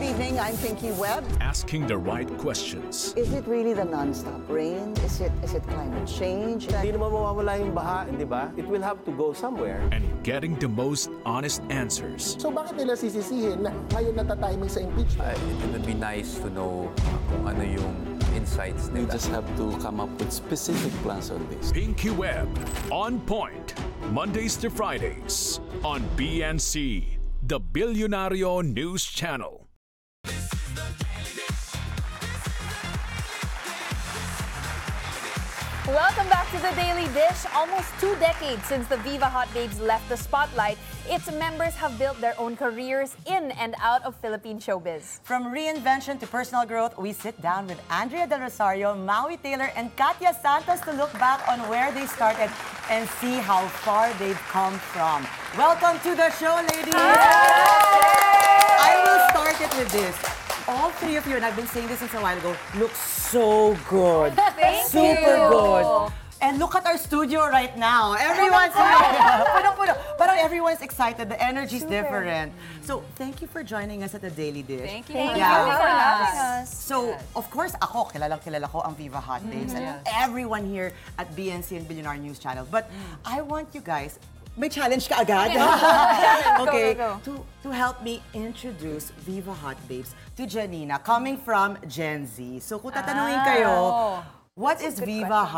evening, I'm Pinky Webb. Asking the right questions. Is it really the non-stop rain? Is it climate change? Hindi naman mawawala yung baha, di ba? It will have to go somewhere. And getting the most honest answers. So bakit nila sisisihin na ngayon natatiming sa impeachment? It would be nice to know kung ano yung insights We nila. just have to come up with specific plans on this. Pinky Webb, on point. Mondays to Fridays on BNC, the Billionario News Channel. Welcome back to the Daily Dish. Almost 2 decades since the Viva Hot Babes left the spotlight, its members have built their own careers in and out of Philippine showbiz. From reinvention to personal growth, we sit down with Andrea Del Rosario, Maui Taylor, and Katya Santos to look back on where they started and see how far they've come from. Welcome to the show, ladies! I will start it with this. All three of you, and I've been saying this since a while ago, look so good. Super good. And look at our studio right now. Everyone's puno-puno. Parang everyone's excited. The energy's different. So, thank you for joining us at the Daily Dish. Thank you for having us. So, of course, ako, kilala ko ang Viva Hot Babes and everyone here at BNC and Billionaire News Channel. But I want you guys, may challenge ka agad? Okay, Go. to help me introduce Viva Hot Babes to Janina, coming from Gen Z. So, kung tatanungin kayo, what is Viva Hot